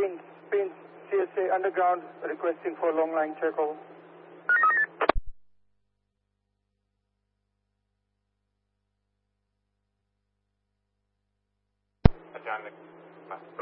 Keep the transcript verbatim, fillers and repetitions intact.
Pins, Pins, C S A Underground, requesting for long line check over. John.